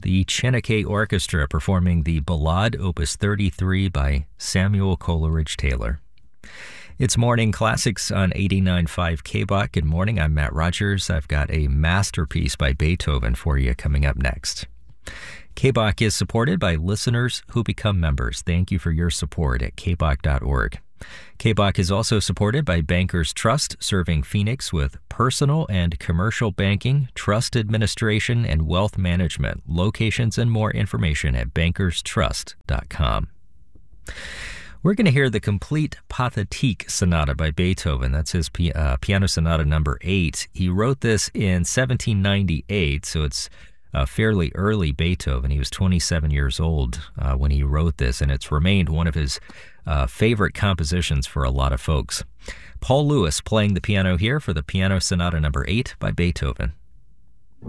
the Chineke Orchestra performing the Ballade Opus 33 by Samuel Coleridge Taylor. It's Morning Classics on 89.5 KBOK. Good morning, I'm Matt Rogers. I've got a masterpiece by Beethoven for you coming up next. KBOK is supported by listeners who become members. Thank you for your support at kbok.org. KBOK is also supported by Bankers Trust, serving Phoenix with personal and commercial banking, trust administration, and wealth management. Locations and more information at bankerstrust.com. We're going to hear the complete Pathétique Sonata by Beethoven. That's his Piano Sonata number 8. He wrote this in 1798, so it's fairly early Beethoven. He was 27 years old when he wrote this, and it's remained one of his favorite compositions for a lot of folks. Paul Lewis playing the piano here for the Piano Sonata number 8 by Beethoven.